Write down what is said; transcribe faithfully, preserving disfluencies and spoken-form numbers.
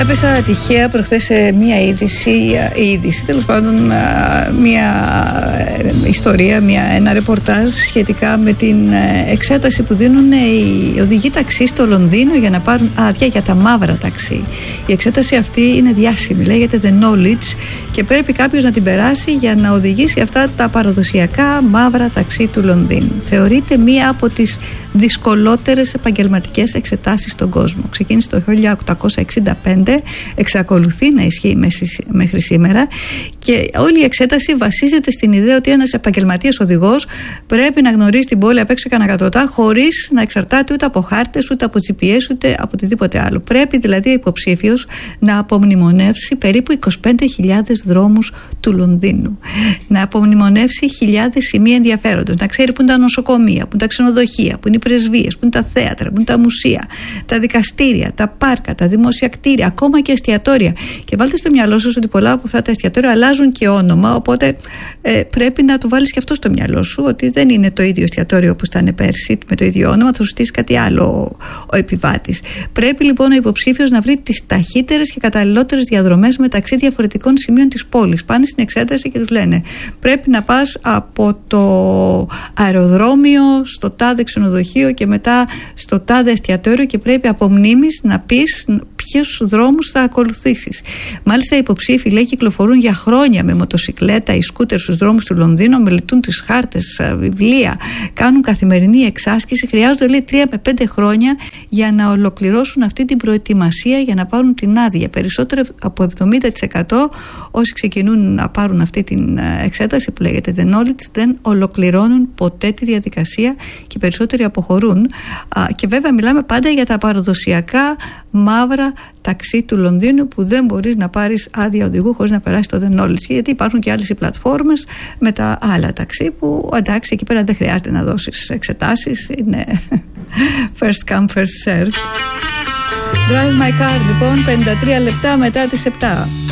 Έπεσα τυχαία προχθές σε μία είδηση, είδηση τέλος πάντων μία ιστορία, μία, ένα ρεπορτάζ σχετικά με την εξέταση που δίνουν οι οδηγοί ταξί στο Λονδίνο για να πάρουν άδεια για τα μαύρα ταξί. Η εξέταση αυτή είναι διάσημη, λέγεται The Knowledge και πρέπει κάποιος να την περάσει για να οδηγήσει αυτά τα παραδοσιακά μαύρα ταξί του Λονδίνου. Θεωρείται μία από τις δυσκολότερες επαγγελματικές εξετάσεις στον κόσμο. Ξεκίνησε το χίλια οκτακόσια εξήντα πέντε, εξακολουθεί να ισχύει μέχρι σήμερα και όλη η εξέταση βασίζεται στην ιδέα ότι ένας επαγγελματίας οδηγός πρέπει να γνωρίζει την πόλη απ' έξω και ανακατοτά χωρίς να εξαρτάται ούτε από χάρτες, ούτε από τζι πι ες, ούτε από οτιδήποτε άλλο. Πρέπει δηλαδή ο υποψήφιος να απομνημονεύσει περίπου είκοσι πέντε χιλιάδες δρόμους του Λονδίνου, να απομνημονεύσει χιλιάδες σημεία ενδιαφέροντος, να ξέρει που είναι τα νοσοκομεία, που είναι τα ξενοδοχεία, που είναι οι πρεσβείες, που είναι τα θέατρα, που είναι τα μουσεία, τα δικαστήρια, τα πάρκα, τα δημόσια κτίρια, ακόμα και εστιατόρια. Και βάλτε στο μυαλό σας ότι πολλά από αυτά τα εστιατόρια αλλάζουν και όνομα, οπότε ε, πρέπει να το βάλεις και αυτό στο μυαλό σου, ότι δεν είναι το ίδιο εστιατόριο όπως ήταν πέρσι με το ίδιο όνομα, θα σου στήσει κάτι άλλο ο, ο επιβάτης. Πρέπει λοιπόν ο υποψήφιος να βρει τις ταχύτερες και καταλληλότερες διαδρομές μεταξύ διαφορετικών σημείων της πόλης. Πάνε στην εξέταση και τους λένε: πρέπει να πας από το αεροδρόμιο στο τάδε ξενοδοχείο και μετά στο τάδε εστιατόριο και πρέπει από μνήμης να πεις ποιους δρόμους θα ακολουθήσεις. Μάλιστα οι υποψήφοι, λέει, κυκλοφορούν για χρόνια με μοτοσικλέτα ή σκούτερ στους δρόμους του Λονδίνου, μελετούν τις χάρτες, βιβλία, κάνουν καθημερινή εξάσκηση. Χρειάζονται, λέει, τρία με πέντε χρόνια για να ολοκληρώσουν αυτή την προετοιμασία για να πάρουν την άδεια. Περισσότερο από εβδομήντα τοις εκατό όσοι ξεκινούν να πάρουν αυτή την εξέταση που λέγεται The Knowledge δεν ολοκληρώνουν ποτέ τη διαδικασία και περισσότεροι αποχωρούν. Και βέβαια μιλάμε πάντα για τα παραδοσιακά μαύρα ταξί του Λονδίνου που δεν μπορείς να πάρεις άδεια οδηγού χωρίς να περάσεις το The Knowledge, γιατί υπάρχουν και άλλες οι πλατφόρμες με τα άλλα ταξί που εντάξει εκεί πέρα δεν χρειάζεται να δώσεις εξετάσεις, είναι first come first served. Drive my car λοιπόν, πενήντα τρία λεπτά μετά τις επτά.